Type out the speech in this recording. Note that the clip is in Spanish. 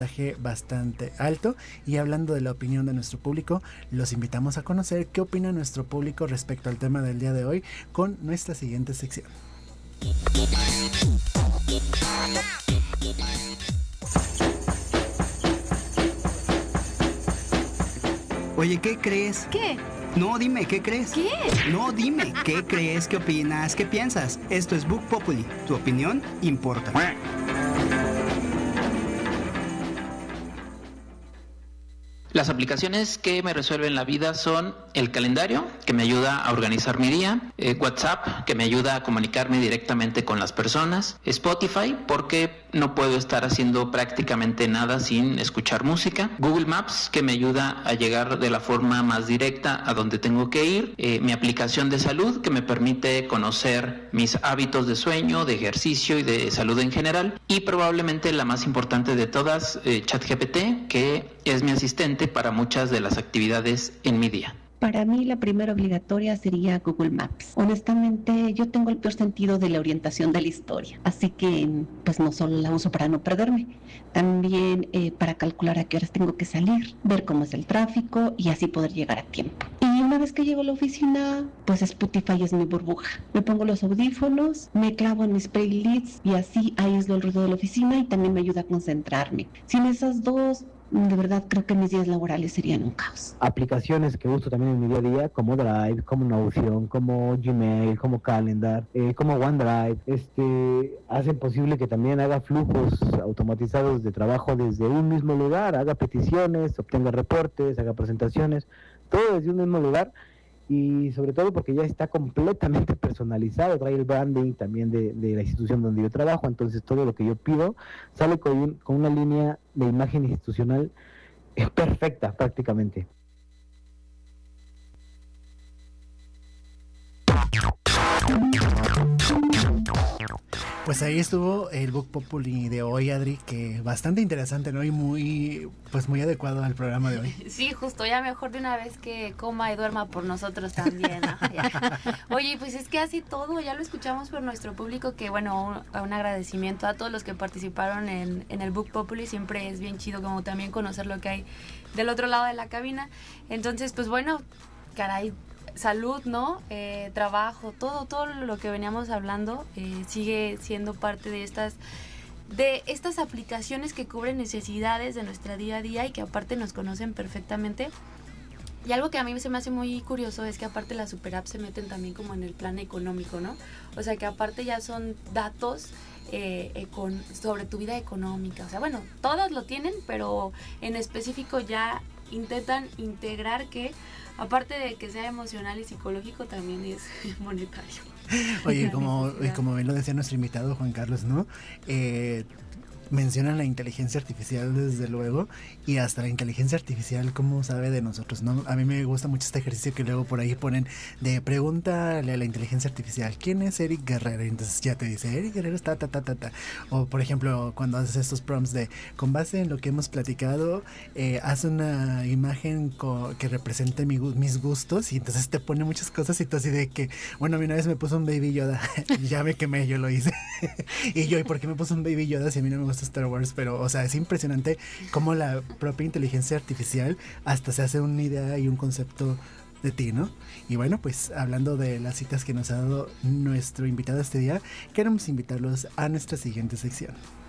bastante alto. Y hablando de la opinión de nuestro público, los invitamos a conocer qué opina nuestro público respecto al tema del día de hoy con nuestra siguiente sección. Oye, ¿qué crees? ¿Qué? No, dime, ¿qué crees? ¿Qué? No, dime, ¿qué crees? ¿Qué opinas? ¿Qué piensas? Esto es Book Populi. Tu opinión importa. Las aplicaciones que me resuelven la vida son el calendario, que me ayuda a organizar mi día, WhatsApp, que me ayuda a comunicarme directamente con las personas, Spotify, porque no puedo estar haciendo prácticamente nada sin escuchar música, Google Maps, que me ayuda a llegar de la forma más directa a donde tengo que ir, mi aplicación de salud, que me permite conocer mis hábitos de sueño, de ejercicio y de salud en general, y probablemente la más importante de todas, ChatGPT, que es mi asistente para muchas de las actividades en mi día. Para mí la primera obligatoria sería Google Maps. Honestamente, yo tengo el peor sentido de la orientación de la historia, así que pues no solo la uso para no perderme, también para calcular a qué horas tengo que salir, ver cómo es el tráfico y así poder llegar a tiempo. Y una vez que llego a la oficina, pues Spotify es mi burbuja. Me pongo los audífonos, me clavo en mis playlists y así aíslo el ruido de la oficina y también me ayuda a concentrarme. Sin esas dos, de verdad creo que mis días laborales serían un caos. Aplicaciones que uso también en mi día a día, como Drive, como Notion, como Gmail, como Calendar, como OneDrive, hacen posible que también haga flujos automatizados de trabajo desde un mismo lugar, haga peticiones, obtenga reportes, haga presentaciones, todo desde un mismo lugar. Y sobre todo porque ya está completamente personalizado, trae el branding también de la institución donde yo trabajo, entonces todo lo que yo pido sale con una línea de imagen institucional perfecta prácticamente. Pues ahí estuvo el Book Populi de hoy, Adri, que bastante interesante, ¿no? Y muy adecuado al programa de hoy. Sí, justo, ya mejor de una vez que coma y duerma por nosotros también, ¿no? Oye, pues es que así todo, ya lo escuchamos por nuestro público, que bueno, un agradecimiento a todos los que participaron en el Book Populi, siempre es bien chido como también conocer lo que hay del otro lado de la cabina. Entonces, pues bueno, caray, salud, ¿no? Trabajo, todo lo que veníamos hablando sigue siendo parte de estas aplicaciones que cubren necesidades de nuestra día a día y que aparte nos conocen perfectamente. Y algo que a mí se me hace muy curioso es que aparte las super apps se meten también como en el plan económico, ¿no? O sea que aparte ya son datos sobre tu vida económica. O sea, bueno, todas lo tienen, pero en específico ya intentan integrar que aparte de que sea emocional y psicológico, también es monetario. Oye, como bien lo decía nuestro invitado Juan Carlos, ¿no? Mencionan la inteligencia artificial desde luego, y hasta la inteligencia artificial cómo sabe de nosotros, ¿no? A mí me gusta mucho este ejercicio que luego por ahí ponen de pregúntale a la inteligencia artificial ¿quién es Eric Guerrero? Y entonces ya te dice Eric Guerrero está ta. O por ejemplo cuando haces estos prompts de con base en lo que hemos platicado haz una imagen que represente mis gustos, y entonces te pone muchas cosas y tú así de que bueno, a mí una vez me puso un Baby Yoda ya me quemé, yo lo hice ¿y por qué me puso un Baby Yoda si a mí no me gusta Star Wars? Pero o sea, es impresionante cómo la propia inteligencia artificial hasta se hace una idea y un concepto de ti, ¿no? Y bueno, pues hablando de las citas que nos ha dado nuestro invitado este día, queremos invitarlos a nuestra siguiente sección.